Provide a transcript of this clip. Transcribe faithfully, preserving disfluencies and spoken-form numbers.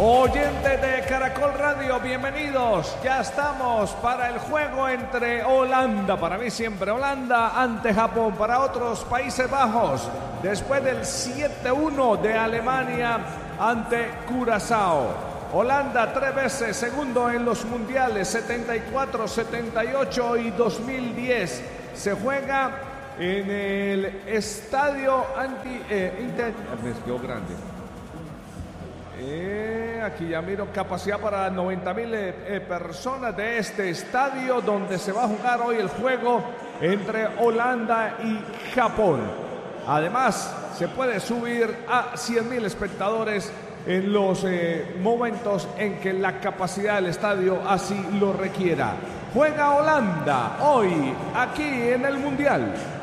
Oyentes de Caracol Radio, bienvenidos. Ya estamos para el juego entre Holanda, para mí siempre Holanda, ante Japón, para otros Países Bajos, después del siete uno de Alemania ante Curazao. Holanda tres veces segundo en los mundiales, setenta y cuatro, setenta y ocho y dos mil diez. Se juega en el estadio anti... Eh, inter... Me quedó grande. Eh, aquí ya miro capacidad para noventa mil eh, eh, personas de este estadio donde se va a jugar hoy el juego entre Holanda y Japón. Además, se puede subir a cien mil espectadores en los eh, momentos en que la capacidad del estadio así lo requiera. Juega Holanda hoy aquí en el Mundial.